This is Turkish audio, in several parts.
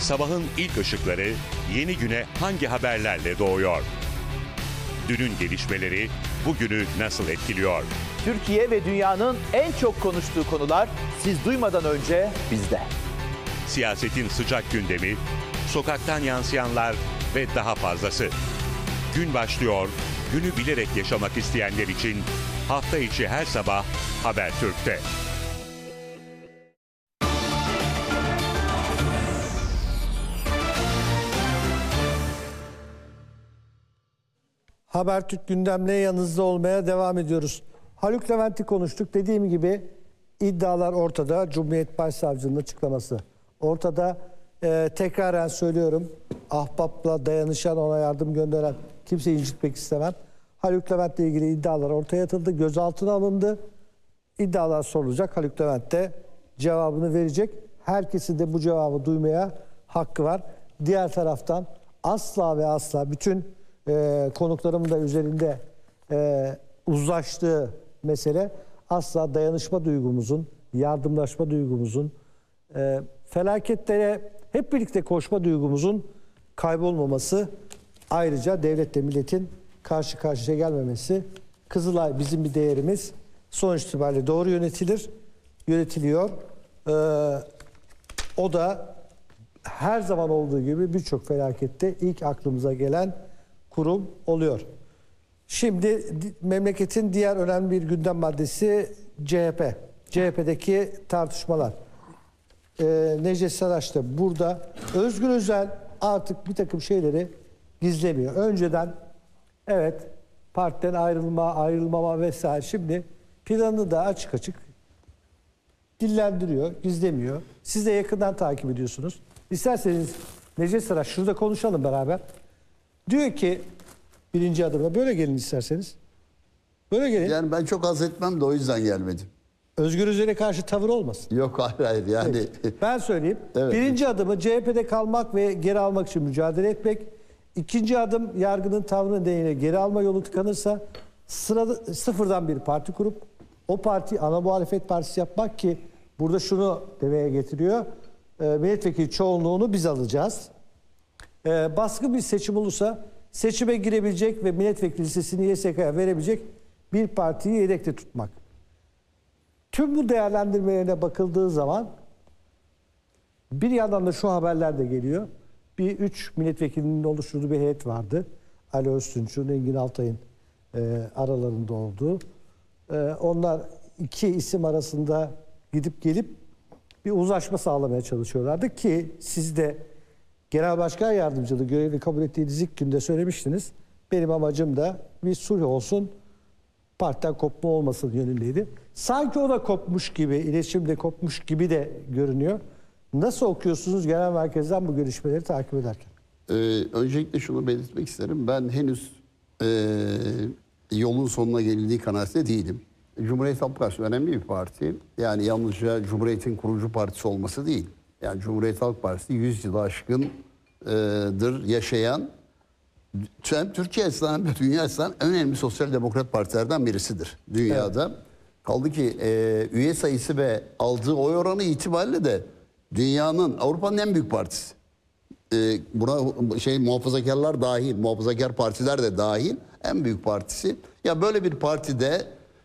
Sabahın ilk ışıkları yeni güne hangi haberlerle doğuyor? Dünün gelişmeleri bugünü nasıl etkiliyor? Türkiye ve dünyanın en çok konuştuğu konular siz duymadan önce bizde. Siyasetin sıcak gündemi, sokaktan yansıyanlar ve daha fazlası. Gün başlıyor, günü bilerek yaşamak isteyenler için hafta içi her sabah Habertürk'te. Habertürk gündemle yanınızda olmaya devam ediyoruz. Haluk Levent'i konuştuk. Dediğim gibi iddialar ortada. Cumhuriyet Başsavcılığı'nın açıklaması ortada. Tekraren söylüyorum. Ahbapla dayanışan, ona yardım gönderen kimseyi incitmek istemem. Haluk Levent'le ilgili iddialar ortaya atıldı. Gözaltına alındı. İddialar sorulacak. Haluk Levent de cevabını verecek. Herkesin de bu cevabı duymaya hakkı var. Diğer taraftan asla ve asla bütün konuklarımın da üzerinde uzlaştığı mesele asla dayanışma duygumuzun, yardımlaşma duygumuzun, felaketlere hep birlikte koşma duygumuzun kaybolmaması, ayrıca devletle milletin karşı karşıya gelmemesi. Kızılay bizim bir değerimiz. Sonuç itibariyle doğru yönetiliyor. O da her zaman olduğu gibi birçok felakette ilk aklımıza gelen kurum oluyor. Şimdi memleketin diğer önemli bir gündem maddesi CHP. CHP'deki tartışmalar. Necdet Saraç da burada. Özgür Özel artık bir takım şeyleri gizlemiyor. Önceden evet partiden ayrılmama vesaire. Şimdi planını da açık açık dillendiriyor, gizlemiyor. Siz de yakından takip ediyorsunuz. İsterseniz Necdet Saraç şurada konuşalım beraber. Diyor ki birinci adımda böyle gelin isterseniz. Böyle gelin. Yani ben çok haz etmem de o yüzden gelmedim. Özgür Özel'e karşı tavır olmasın. Yok hayır yani. Ben söyleyeyim. Evet. Birinci adımı CHP'de kalmak ve geri almak için mücadele etmek. İkinci adım yargının tavrı nedeniyle geri alma yolu tıkanırsa sıfırdan bir parti kurup o parti ana muhalefet partisi yapmak ki burada şunu demeye getiriyor. Milletvekili çoğunluğunu biz alacağız. Baskın bir seçim olursa seçime girebilecek ve milletvekili listesini YSK'ya verebilecek bir partiyi yedekte tutmak. Tüm bu değerlendirmelerine bakıldığı zaman bir yandan da şu haberler de geliyor. Bir 3 milletvekilinin oluşturduğu bir heyet vardı. Ali Öztunç'un, Engin Altay'ın aralarında olduğu. Onlar iki isim arasında gidip gelip bir uzlaşma sağlamaya çalışıyorlardı ki siz de Genel Başkan Yardımcılığı görevini kabul ettiğiniz ilk günde söylemiştiniz. Benim amacım da bir sulh olsun, partiden kopma olmasın yönündeydi. Sanki o da kopmuş gibi, iletişimde kopmuş gibi de görünüyor. Nasıl okuyorsunuz genel merkezden bu görüşmeleri takip ederken? Öncelikle şunu belirtmek isterim. Ben henüz yolun sonuna gelindiği kanaatinde değilim. Cumhuriyet Halk Partisi önemli bir parti. Yani yalnızca Cumhuriyet'in kurucu partisi olması değil. Yani Cumhuriyet Halk Partisi 100 yılı aşkındır yaşayan, hem Türkiye açısından hem de dünya açısından en önemli sosyal demokrat partilerden birisidir dünyada. Evet. Kaldı ki üye sayısı ve aldığı oy oranı itibariyle de dünyanın, Avrupa'nın en büyük partisi. Buna muhafazakarlar dahil, muhafazakar partiler de dahil en büyük partisi. Ya böyle bir partide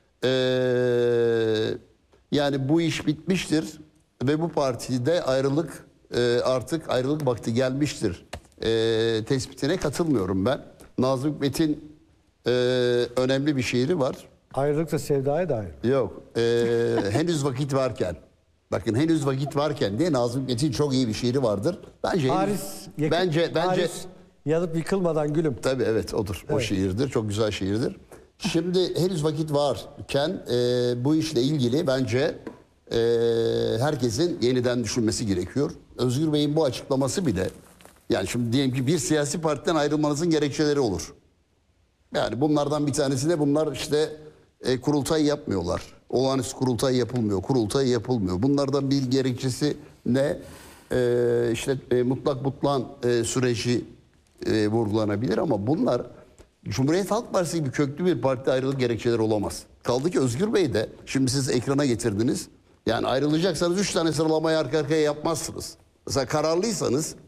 yani bu iş bitmiştir ve bu partide artık ayrılık vakti gelmiştir tespitine katılmıyorum ben. Nazım Hikmet'in önemli bir şiiri var. Ayrılık da sevdaya dair. Yok. Henüz vakit varken. Bakın henüz vakit varken diye Nazım Hikmet'in çok iyi bir şiiri vardır. Bence Paris yanıp yıkılmadan gülüm. Tabii evet odur. Evet. O şiirdir. Çok güzel şiirdir. Şimdi henüz vakit varken bu işle ilgili bence herkesin yeniden düşünmesi gerekiyor. Özgür Bey'in bu açıklaması bile, yani şimdi diyelim ki bir siyasi partiden ayrılmanızın gerekçeleri olur. Yani bunlardan bir tanesi de bunlar işte kurultay yapmıyorlar. Olağanüstü kurultay yapılmıyor. Kurultay yapılmıyor. Bunlardan bir gerekçesi ne? Mutlak butlan süreci vurgulanabilir ama bunlar Cumhuriyet Halk Partisi gibi köklü bir partide ayrılık gerekçeleri olamaz. Kaldı ki Özgür Bey de şimdi siz ekrana getirdiniz. Yani ayrılacaksanız 3 tane sıralamayı arka arkaya yapmazsınız. Mesela kararlıysanız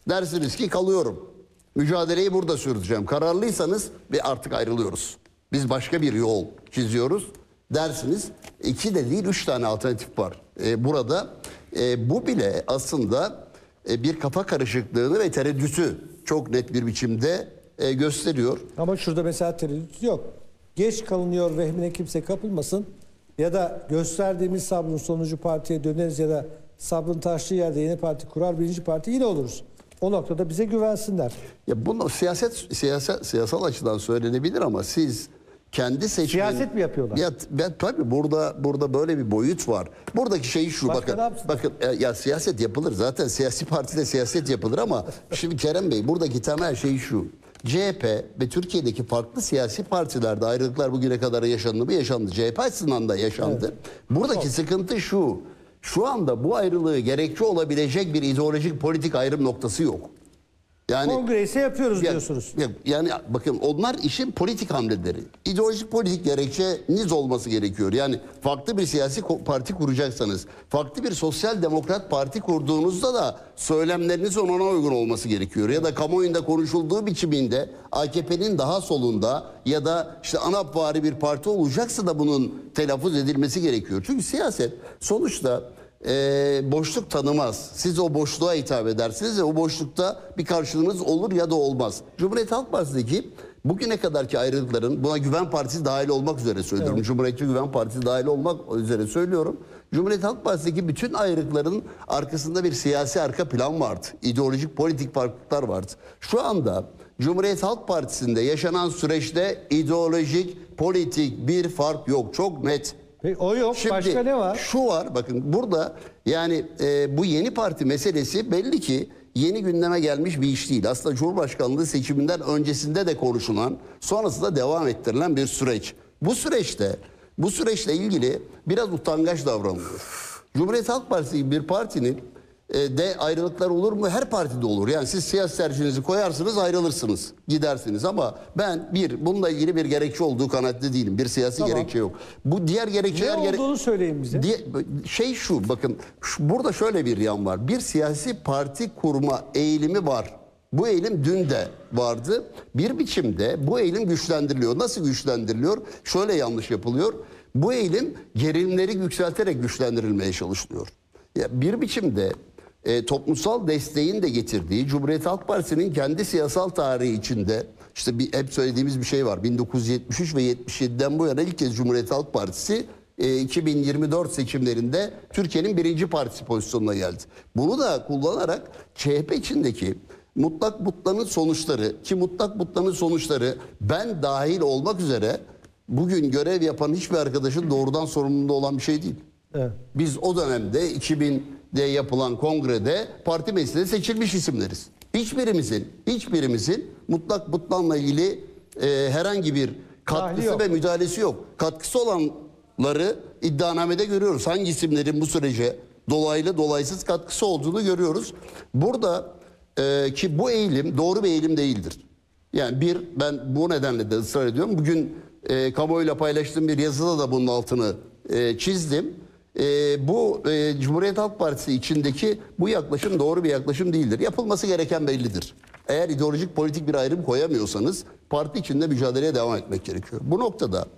Dersiniz ki kalıyorum. Mücadeleyi burada sürdüreceğim. Kararlıysanız ve artık ayrılıyoruz. Biz başka bir yol çiziyoruz dersiniz. 2 de değil 3 tane alternatif var. Burada bu bile aslında bir kafa karışıklığını ve tereddütü çok net bir biçimde gösteriyor. Ama şurada mesela tereddüt yok. Geç kalınıyor vehmine kimse kapılmasın. Ya da gösterdiğimiz sabrın sonucu partiye döneriz ya da sabrın taştığı yerde yeni parti kurar, birinci parti yine oluruz. O noktada bize güvensinler. Ya bunu siyasal açıdan söylenebilir ama siz kendi seçmen... Siyaset mi yapıyorlar? Ya ben tabii burada böyle bir boyut var. Buradaki şey şu, Başka ne yapsın? bakın ya siyaset yapılır zaten, siyasi partide siyaset yapılır ama şimdi Kerem Bey buradaki temel şey şu. CHP ve Türkiye'deki farklı siyasi partilerde ayrılıklar bugüne kadar yaşandı mı? Yaşandı. CHP açısından da yaşandı. Buradaki sıkıntı şu. Şu anda bu ayrılığı gerekçe olabilecek bir ideolojik politik ayrım noktası yok. Yani Kongresi yapıyoruz diyorsunuz. yani bakın onlar işin politik hamleleri. İdeolojik politik gerekçeniz olması gerekiyor. Yani farklı bir siyasi parti kuracaksanız, farklı bir sosyal demokrat parti kurduğunuzda da söylemlerinizin ona uygun olması gerekiyor. Ya da kamuoyunda konuşulduğu biçiminde AKP'nin daha solunda ya da işte ANAPvari bir parti olacaksa da bunun telaffuz edilmesi gerekiyor. Çünkü siyaset sonuçta boşluk tanımaz. Siz o boşluğa hitap edersiniz ve o boşlukta bir karşılığınız olur ya da olmaz. Cumhuriyet Halk Partisi'ndeki bugüne kadarki ayrılıkların, buna Güven Partisi dahil olmak üzere söylüyorum. Evet. Cumhuriyetçi Güven Partisi dahil olmak üzere söylüyorum. Cumhuriyet Halk Partisi'ndeki bütün ayrılıkların arkasında bir siyasi arka plan vardı. İdeolojik politik farklılıklar vardı. Şu anda Cumhuriyet Halk Partisi'nde yaşanan süreçte ideolojik politik bir fark yok. Çok net. O yok. Şimdi, başka ne var? Şu var bakın burada yani bu yeni parti meselesi belli ki yeni gündeme gelmiş bir iş değil. Aslında Cumhurbaşkanlığı seçiminden öncesinde de konuşulan, sonrasında devam ettirilen bir süreç. Bu süreçle ilgili biraz utangaç davranılıyor. Cumhuriyet Halk Partisi gibi bir partinin de ayrılıklar olur mu? Her partide olur. Yani siz siyasi tercihinizi koyarsınız, ayrılırsınız, gidersiniz ama ben bununla ilgili bir gerekçe olduğu kanaatinde değilim. Bir siyasi gerekçe yok. Bu diğer gerekçeler... Ne olduğunu söyleyin bize. Şey şu, bakın burada şöyle bir yan var. Bir siyasi parti kurma eğilimi var. Bu eğilim dün de vardı. Bir biçimde bu eğilim güçlendiriliyor. Nasıl güçlendiriliyor? Şöyle yanlış yapılıyor. Bu eğilim gerilimleri yükselterek güçlendirilmeye çalışılıyor. Ya bir biçimde toplumsal desteğin de getirdiği Cumhuriyet Halk Partisi'nin kendi siyasal tarihi içinde işte hep söylediğimiz bir şey var. 1973 ve 77'den bu yana ilk kez Cumhuriyet Halk Partisi 2024 seçimlerinde Türkiye'nin birinci partisi pozisyonuna geldi. Bunu da kullanarak CHP içindeki mutlak butlanın sonuçları, ki mutlak butlanın sonuçları ben dahil olmak üzere bugün görev yapan hiçbir arkadaşın doğrudan sorumluluğu olan bir şey değil. Evet. Biz o dönemde 2000'de yapılan kongrede parti meclisinde seçilmiş isimleriz. Hiçbirimizin mutlak butlanla ilgili herhangi bir katkısı ve müdahalesi yok. Katkısı olanları iddianamede görüyoruz. Hangi isimlerin bu sürece dolaylı dolaysız katkısı olduğunu görüyoruz. Burada ki bu eğilim doğru bir eğilim değildir. Yani ben bu nedenle de ısrar ediyorum. Bugün kamuoyuyla paylaştığım bir yazıda da bunun altını çizdim. Bu Cumhuriyet Halk Partisi içindeki bu yaklaşım doğru bir yaklaşım değildir. Yapılması gereken bellidir. Eğer ideolojik politik bir ayrım koyamıyorsanız parti içinde mücadeleye devam etmek gerekiyor. Bu noktada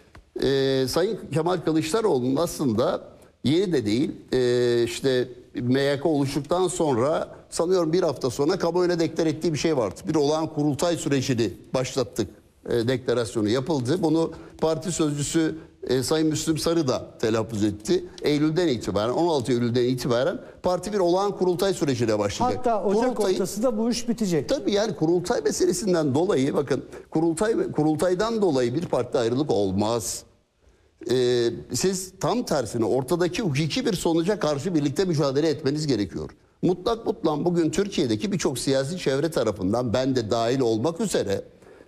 Sayın Kemal Kılıçdaroğlu'nun aslında yeni de değil işte MYK oluştuktan sonra sanıyorum bir hafta sonra kamuoyuna deklar ettiği bir şey vardı. Bir olağan kurultay sürecini başlattık. Deklarasyonu yapıldı. Bunu parti sözcüsü Sayın Müslüm Sarı da telaffuz etti. Eylül'den itibaren 16 Eylül'den itibaren parti bir olağan kurultay sürecine başlayacak. Hatta Ocak ortasında bu iş bitecek. Tabii yani kurultay meselesinden dolayı bakın kurultaydan dolayı bir parti ayrılık olmaz. Siz tam tersine ortadaki hukuki bir sonuca karşı birlikte mücadele etmeniz gerekiyor. Mutlak butlan bugün Türkiye'deki birçok siyasi çevre tarafından ben de dahil olmak üzere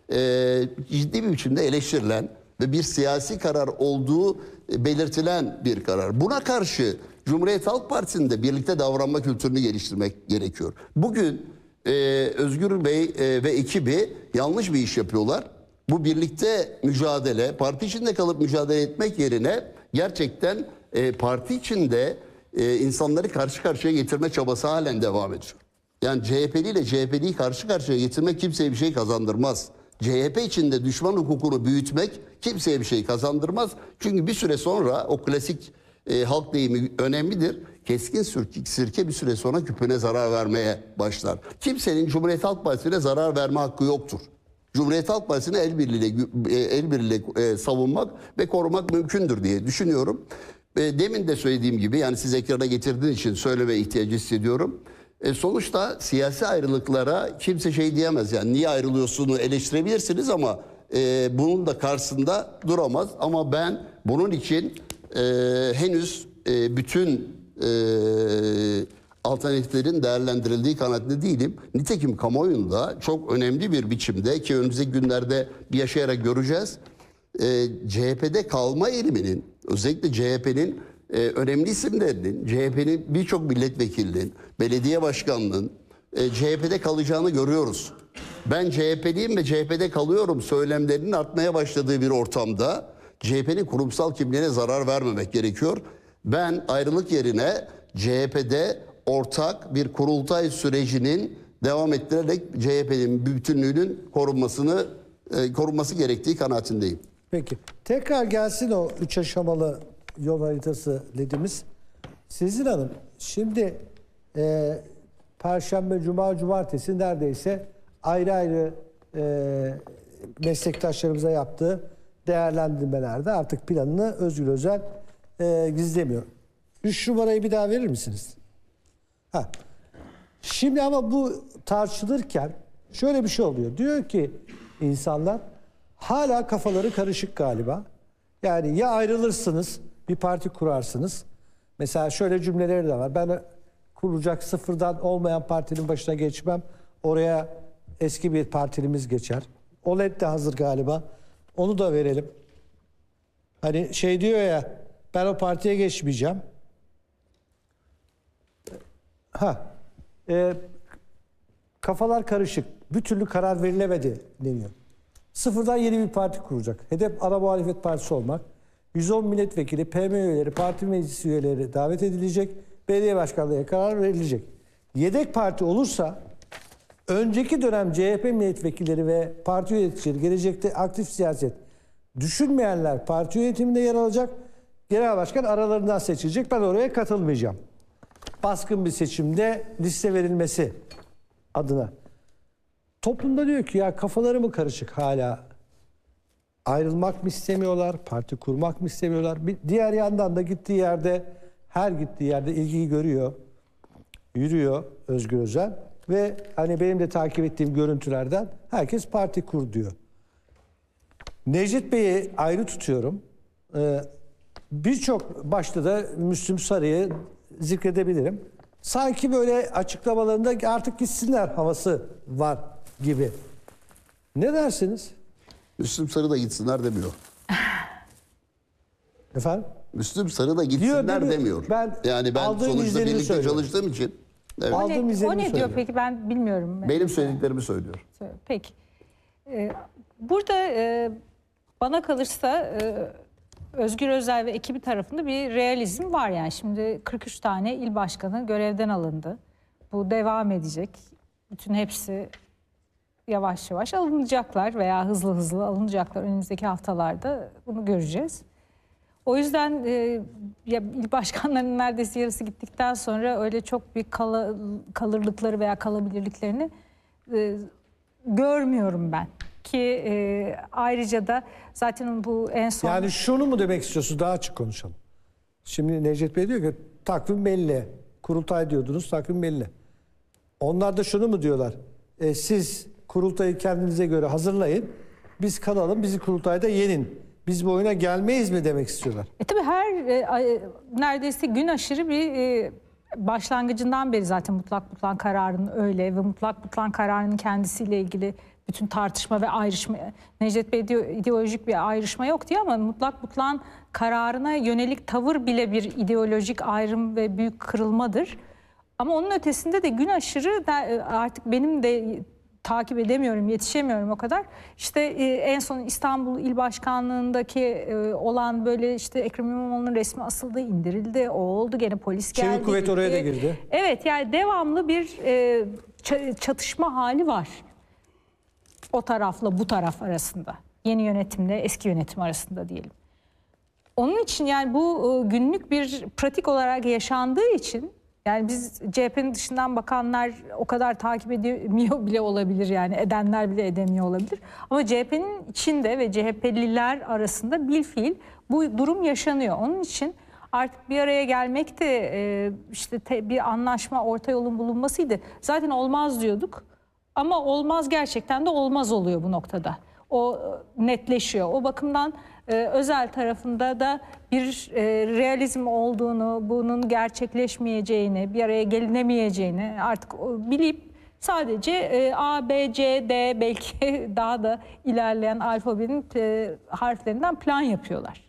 ciddi bir biçimde eleştirilen ve bir siyasi karar olduğu belirtilen bir karar. Buna karşı Cumhuriyet Halk Partisi'nde birlikte davranma kültürünü geliştirmek gerekiyor. Bugün Özgür Bey ve ekibi yanlış bir iş yapıyorlar. Bu birlikte mücadele, parti içinde kalıp mücadele etmek yerine gerçekten parti içinde insanları karşı karşıya getirme çabası halen devam ediyor. Yani CHP'li ile CHP'liyi karşı karşıya getirmek kimseye bir şey kazandırmaz. CHP içinde düşman hukukunu büyütmek kimseye bir şey kazandırmaz. Çünkü bir süre sonra o klasik halk deyimi önemlidir. Keskin sirke bir süre sonra küpüne zarar vermeye başlar. Kimsenin Cumhuriyet Halk Partisi'ne zarar verme hakkı yoktur. Cumhuriyet Halk Partisi'ni el birliğiyle savunmak ve korumak mümkündür diye düşünüyorum. Demin de söylediğim gibi, yani siz ekrana getirdiğiniz için söyleme ihtiyacı hissediyorum. Sonuçta siyasi ayrılıklara kimse şey diyemez, yani niye ayrılıyorsunuz eleştirebilirsiniz ama bunun da karşısında duramaz. Ama ben bunun için henüz bütün alternatiflerin değerlendirildiği kanaatinde değilim. Nitekim kamuoyunda çok önemli bir biçimde, ki önümüzdeki günlerde bir yaşayarak göreceğiz, CHP'de kalma eğiliminin, özellikle CHP'nin önemli isimlerinin, CHP'nin birçok milletvekilinin, belediye başkanlığının CHP'de kalacağını görüyoruz. Ben CHP'liyim ve CHP'de kalıyorum söylemlerinin artmaya başladığı bir ortamda CHP'nin kurumsal kimliğine zarar vermemek gerekiyor. Ben ayrılık yerine CHP'de ortak bir kurultay sürecinin devam ettirerek CHP'nin bütünlüğünün korunması gerektiği kanaatindeyim. Peki. Tekrar gelsin o 3 aşamalı yol haritası dediğimiz. Sezin Hanım, şimdi Perşembe, Cuma, Cumartesi neredeyse ayrı ayrı meslektaşlarımıza yaptığı değerlendirmelerde artık planını Özgür Özel gizlemiyor. 3 numarayı bir daha verir misiniz? Şimdi ama bu tartışılırken şöyle bir şey oluyor. Diyor ki insanlar hala kafaları karışık galiba. Yani ya ayrılırsınız, bir parti kurarsınız. Mesela şöyle cümleleri de var. Ben kurulacak sıfırdan olmayan partinin başına geçmem. Oraya eski bir partilimiz geçer. OLED de hazır galiba. Onu da verelim. Hani şey diyor ya, ben o partiye geçmeyeceğim. Kafalar karışık. Bir türlü karar verilemedi deniyor. Sıfırdan yeni bir parti kuracak. Hedef ana muhalefet partisi olmak. 110 milletvekili, PM üyeleri, parti meclis üyeleri davet edilecek. Belediye başkanlığına karar verilecek. Yedek parti olursa önceki dönem CHP milletvekilleri ve parti yöneticileri gelecekte aktif siyaset düşünmeyenler parti yönetiminde yer alacak. Genel başkan aralarından seçilecek. Ben oraya katılmayacağım. Baskın bir seçimde liste verilmesi adına. Toplumda diyor ki ya kafaları mı karışık hala? Ayrılmak mı istemiyorlar? Parti kurmak mı istemiyorlar? Bir diğer yandan da her gittiği yerde ilgiyi görüyor. Yürüyor Özgür Özel. Ve hani benim de takip ettiğim görüntülerden herkes parti kur diyor. Necdet Bey'i ayrı tutuyorum. Birçok başta da Müslüm Sarı'yı zikredebilirim. Sanki böyle açıklamalarında artık gitsinler havası var gibi. Ne dersiniz? Müslüm Sarı da gitsinler demiyor. Efendim? Müslüm Sarı da gitsinler demiyor. Ben sonuçta birlikte çalıştığım için. Evet. O ne diyor peki, ben bilmiyorum. Benim söylediklerimi söylüyor. Peki. Burada bana kalırsa Özgür Özel ve ekibi tarafında bir realizm var yani. Şimdi 43 tane il başkanı görevden alındı. Bu devam edecek. Bütün hepsi yavaş yavaş alınacaklar veya hızlı hızlı alınacaklar. Önümüzdeki haftalarda bunu göreceğiz. O yüzden ya il başkanlarının neredeyse yarısı gittikten sonra öyle çok bir kalırlıkları veya kalabilirliklerini görmüyorum ben. Ki ayrıca da zaten bu en son... Yani şunu mu demek istiyorsunuz? Daha açık konuşalım. Şimdi Necdet Bey diyor ki takvim belli. Kurultay diyordunuz, takvim belli. Onlar da şunu mu diyorlar? Siz kurultayı kendinize göre hazırlayın. Biz kalalım, bizi kurultayda yenin. Biz bu oyuna gelmeyiz mi demek istiyorlar? Tabii neredeyse gün aşırı bir başlangıcından beri zaten mutlak kararının öyle ve mutlak kararının kendisiyle ilgili bütün tartışma ve ayrışma, Necdet Bey diyor ideolojik bir ayrışma yok diyor ama mutlak kararına yönelik tavır bile bir ideolojik ayrım ve büyük kırılmadır. Ama onun ötesinde de gün aşırı artık benim de takip edemiyorum, yetişemiyorum o kadar. İşte en son İstanbul İl Başkanlığındaki olan böyle işte Ekrem İmamoğlu'nun resmi asıldı, indirildi. O oldu, gene polis geldi. Çevik kuvvet oraya da girdi. Evet, yani devamlı bir çatışma hali var. O tarafla bu taraf arasında. Yeni yönetimle eski yönetim arasında diyelim. Onun için yani bu günlük bir pratik olarak yaşandığı için, yani biz CHP'nin dışından bakanlar o kadar takip edemiyor bile olabilir, yani edenler bile edemiyor olabilir. Ama CHP'nin içinde ve CHP'liler arasında bilfiil bu durum yaşanıyor. Onun için artık bir araya gelmek de işte bir anlaşma, orta yolun bulunmasıydı. Zaten olmaz diyorduk ama olmaz, gerçekten de olmaz oluyor bu noktada. O netleşiyor. O bakımdan özel tarafında da bir realizm olduğunu, bunun gerçekleşmeyeceğini, bir araya gelinemeyeceğini artık bilip sadece A, B, C, D, belki daha da ilerleyen alfabenin harflerinden plan yapıyorlar.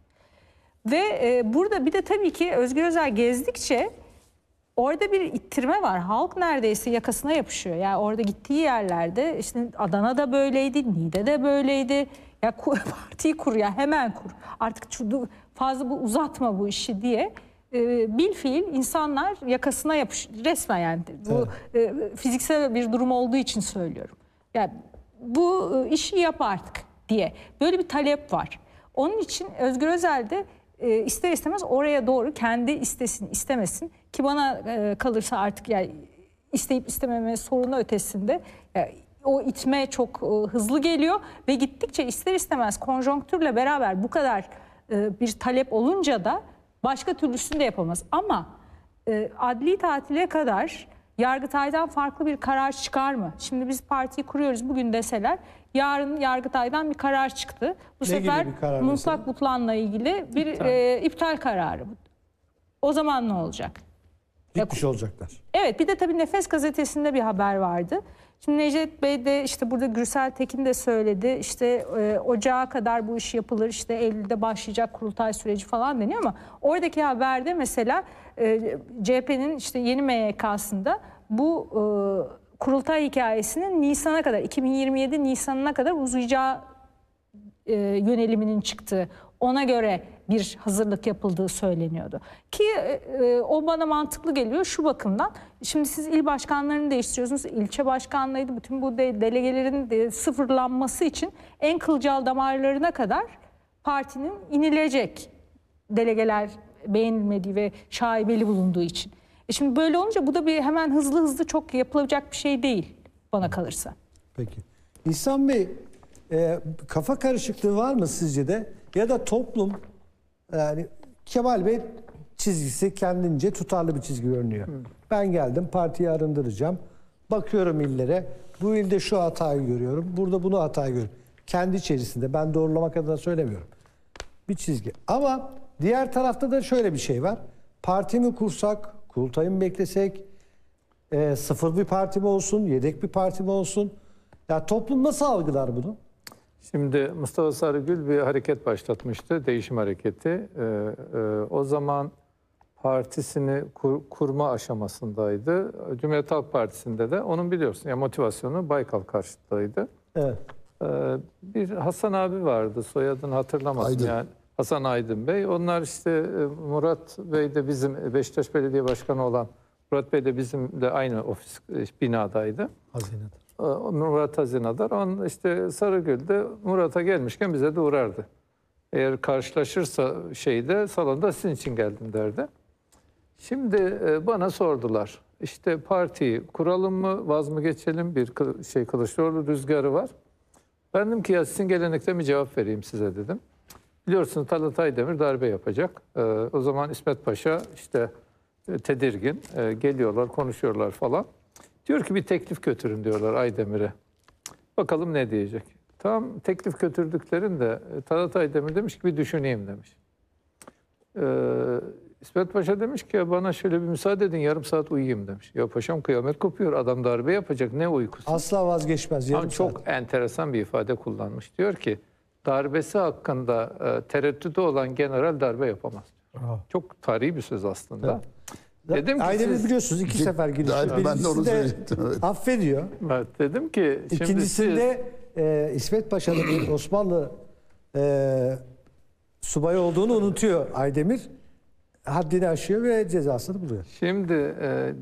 Ve burada bir de tabii ki Özgür Özel gezdikçe orada bir ittirme var. Halk neredeyse yakasına yapışıyor. Yani orada gittiği yerlerde, işte Adana'da böyleydi, Niğde'de böyleydi. Ya partiyi kur, ya hemen kur. Artık fazla uzatma bu işi diye bilfiil insanlar yakasına yapışıyor. Resmen yani. Bu fiziksel bir durum olduğu için söylüyorum. Yani bu işi yap artık diye. Böyle bir talep var. Onun için Özgür Özel de ister istemez oraya doğru kendi istesin istemesin, ki bana kalırsa artık yani isteyip istememe sorunu ötesinde o itme çok hızlı geliyor ve gittikçe ister istemez konjonktürle beraber bu kadar bir talep olunca da başka türlüsünü de yapamaz. Ama adli tatile kadar Yargıtay'dan farklı bir karar çıkar mı? Şimdi biz partiyi kuruyoruz bugün deseler, yarın Yargıtay'dan bir karar çıktı. Bu sefer mutlak butlanla ilgili bir iptal kararı. O zaman ne olacak? Gitmiş olacaklar. Evet, bir de tabii Nefes gazetesinde bir haber vardı. Şimdi Necdet Bey de, işte burada Gürsel Tekin de söyledi. İşte ocağa kadar bu iş yapılır. İşte Eylül'de başlayacak kurultay süreci falan deniyor ama oradaki haberde mesela CHP'nin işte yeni MYK'sında bu kurultay hikayesinin Nisan'a kadar, 2027 Nisan'ına kadar uzayacağı yöneliminin çıktığı, ona göre bir hazırlık yapıldığı söyleniyordu. Ki o bana mantıklı geliyor şu bakımdan. Şimdi siz il başkanlarını değiştiriyorsunuz. İlçe başkanlığıydı. Bütün bu delegelerin sıfırlanması için en kılcal damarlarına kadar partinin inilecek, delegeler beğenilmediği ve şaibeli bulunduğu için. Şimdi böyle olunca bu da bir hemen hızlı çok yapılacak bir şey değil bana kalırsa. Peki. İhsan Bey, kafa karışıklığı var mı sizce de? Ya da toplum, yani Kemal Bey çizgisi kendince tutarlı bir çizgi görünüyor. Ben geldim, partiyi arındıracağım. Bakıyorum illere. Bu ilde şu hatayı görüyorum. Burada bunu hatayı görüyorum. Kendi içerisinde. Ben doğrulamak adına söylemiyorum. Bir çizgi. Ama diğer tarafta da şöyle bir şey var. Parti mi kursak, kurultayı mı beklesek, sıfır bir parti mi olsun, yedek bir parti mi olsun? Ya toplum nasıl algılar bunu? Şimdi Mustafa Sarıgül bir hareket başlatmıştı, değişim hareketi. O zaman partisini kurma aşamasındaydı. Cumhuriyet Halk Partisi'nde de onun biliyorsun ya motivasyonu Baykal karşıtıydı. Evet. Bir Hasan abi vardı, soyadını hatırlamadım. Aydın. Yani Hasan Aydın Bey. Onlar işte Murat Bey de bizim Beşiktaş Belediye Başkanı olan Murat Bey de bizim de aynı ofis binadaydı. Hazinedir. Murat Hazinadar. On işte Sarıgül de Murat'a gelmişken bize de uğrardı. Eğer karşılaşırsa salonda sizin için geldim derdi. Şimdi bana sordular. İşte partiyi kuralım mı, vaz mı geçelim? Bir Kılıçdaroğlu rüzgarı var. Ben dedim ki ya sizin gelenekte bir cevap vereyim size dedim. Biliyorsunuz Talat Aydemir darbe yapacak. O zaman İsmet Paşa işte tedirgin. Geliyorlar, konuşuyorlar falan. Diyor ki bir teklif götürün diyorlar Aydemir'e. Bakalım ne diyecek. Tam teklif götürdüklerinde Talat Aydemir demiş ki bir düşüneyim demiş. İsmet Paşa demiş ki bana şöyle bir müsaade edin yarım saat uyuyayım demiş. Ya paşam kıyamet kopuyor, adam darbe yapacak, ne uykusu? Asla vazgeçmez. Ama çok enteresan bir ifade kullanmış. Diyor ki darbesi hakkında tereddütü olan general darbe yapamaz. Çok tarihi bir söz aslında. Evet. Dedim ki Aydemir biliyorsunuz 2 sefer girişti. Ben de onu Birincisinde söyleyecektim. affediyor. Evet, dedim ki şimdi İkincisinde İsmet Paşa'nın bir Osmanlı subayı olduğunu unutuyor Aydemir. Haddini aşıyor ve cezasını buluyor. Şimdi